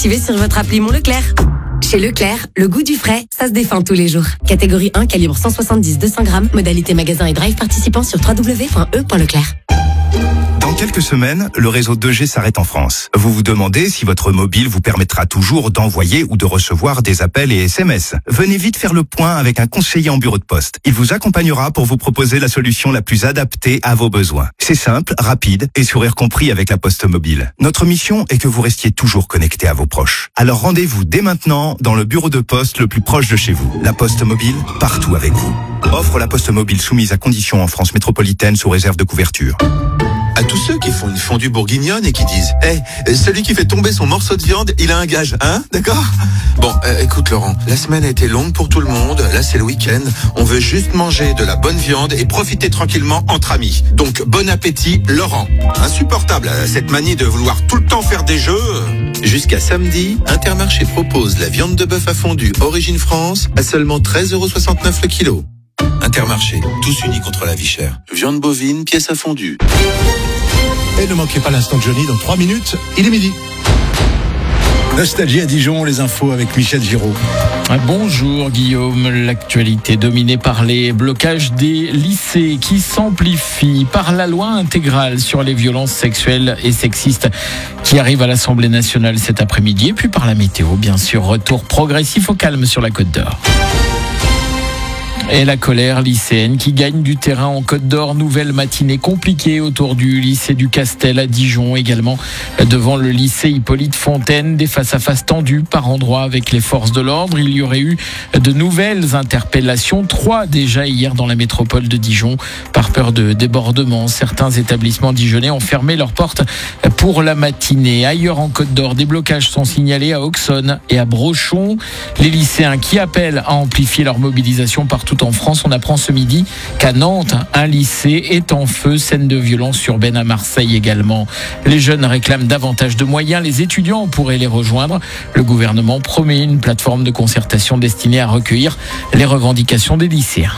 activez sur votre appli Mon Leclerc. Chez Leclerc, le goût du frais, ça se défend tous les jours. Catégorie 1, calibre 170-200 grammes, modalité magasin et drive participant sur www.e.leclerc. Dans quelques semaines, le réseau 2G s'arrête en France. Vous vous demandez si votre mobile vous permettra toujours d'envoyer ou de recevoir des appels et SMS. Venez vite faire le point avec un conseiller en bureau de poste. Il vous accompagnera pour vous proposer la solution la plus adaptée à vos besoins. C'est simple, rapide et sourire compris avec la Poste Mobile. Notre mission est que vous restiez toujours connecté à vos proches. Alors rendez-vous dès maintenant dans le bureau de poste le plus proche de chez vous. La Poste Mobile, partout avec vous. Offre la Poste Mobile soumise à conditions en France métropolitaine sous réserve de couverture. À tous ceux qui font une fondue bourguignonne et qui disent « Hey, celui qui fait tomber son morceau de viande, il a un gage, hein? D'accord ?» Bon, écoute Laurent, la semaine a été longue pour tout le monde, là c'est le week-end, on veut juste manger de la bonne viande et profiter tranquillement entre amis. Donc bon appétit Laurent. Insupportable, cette manie de vouloir tout le temps faire des jeux. Jusqu'à samedi, Intermarché propose la viande de bœuf à fondue Origine France à seulement 13,69€ le kilo. Intermarché, tous unis contre la vie chère. Viande bovine, pièce à fondue. Et ne manquez pas l'instant de Johnny, dans 3 minutes, il est midi. Nostalgie à Dijon, les infos avec Michel Giraud. Bonjour Guillaume, l'actualité dominée par les blocages des lycées qui s'amplifient par la loi intégrale sur les violences sexuelles et sexistes qui arrive à l'Assemblée nationale cet après-midi et puis par la météo, bien sûr, retour progressif au calme sur la Côte d'Or. Et la colère lycéenne qui gagne du terrain en Côte d'Or. Nouvelle matinée compliquée autour du lycée du Castel à Dijon. Également devant le lycée Hippolyte Fontaine. Des face-à-face tendus par endroits avec les forces de l'ordre. Il y aurait eu de nouvelles interpellations. 3 déjà hier dans la métropole de Dijon. Par peur de débordement, certains établissements dijonnais ont fermé leurs portes pour la matinée. Ailleurs en Côte d'Or, des blocages sont signalés à Auxonne et à Brochon. Les lycéens qui appellent à amplifier leur mobilisation partout en France. On apprend ce midi qu'à Nantes, un lycée est en feu. Scène de violence urbaine à Marseille également. Les jeunes réclament davantage de moyens. Les étudiants pourraient les rejoindre. Le gouvernement promet une plateforme de concertation destinée à recueillir les revendications des lycéens.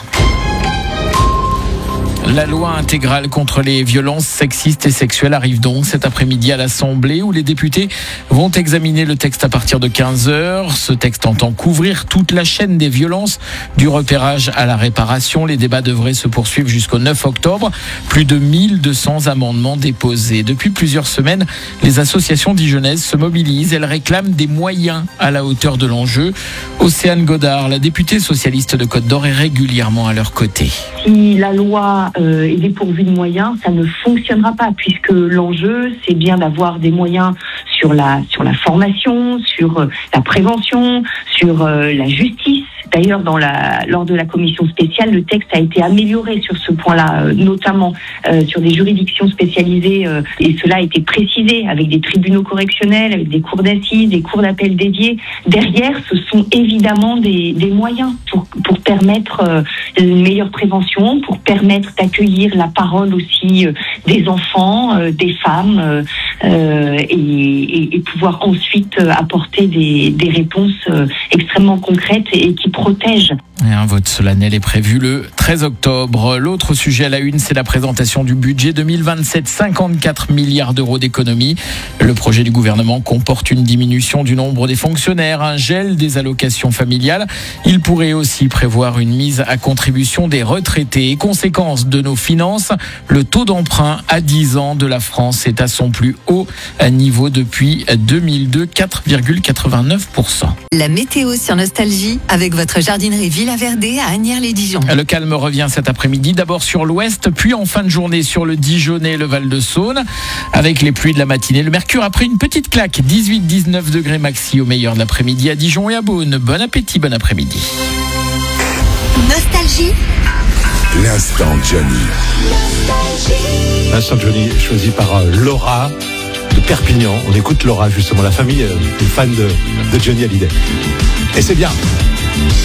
La loi intégrale contre les violences sexistes et sexuelles arrive donc cet après-midi à l'Assemblée où les députés vont examiner le texte à partir de 15h. Ce texte entend couvrir toute la chaîne des violences, du repérage à la réparation. Les débats devraient se poursuivre jusqu'au 9 octobre. Plus de 1200 amendements déposés. Depuis plusieurs semaines, les associations dijonnaises se mobilisent. Elles réclament des moyens à la hauteur de l'enjeu. Océane Godard, la députée socialiste de Côte d'Or, est régulièrement à leur côté. Si la loi est dépourvue de moyens, ça ne fonctionnera pas puisque l'enjeu, c'est bien d'avoir des moyens sur la formation, sur la prévention, sur la justice. D'ailleurs, lors de la commission spéciale, le texte a été amélioré sur ce point-là, notamment sur des juridictions spécialisées, et cela a été précisé avec des tribunaux correctionnels, avec des cours d'assises, des cours d'appel dédiés. Derrière, ce sont évidemment des moyens pour permettre une meilleure prévention, pour permettre d'accueillir la parole aussi des enfants, des femmes, et pouvoir ensuite apporter des réponses extrêmement concrètes et qui protègent. Et un vote solennel est prévu le 13 octobre. L'autre sujet à la une, c'est la présentation du budget 2027, 54 milliards d'euros d'économies. Le projet du gouvernement comporte une diminution du nombre des fonctionnaires, un gel des allocations familiales. Il pourrait aussi prévoir une mise à contribution des retraités. Et conséquence de nos finances, le taux d'emprunt à 10 ans de la France est à son plus haut niveau depuis 2002, 4,89%. La météo sur Nostalgie avec votre jardinerie Villa Verdé à Asnières-les-Dijon. Le calme revient cet après-midi, d'abord sur l'ouest, puis en fin de journée sur le Dijonais et le Val-de-Saône. Avec les pluies de la matinée, le mercure a pris une petite claque, 18-19 degrés maxi au meilleur de l'après-midi à Dijon et à Beaune. Bon appétit, bon après-midi. Nostalgie. L'instant Johnny. L'instant Johnny choisi par Laura de Perpignan. On écoute Laura, justement, la famille est fan de Johnny Hallyday. Et c'est bien.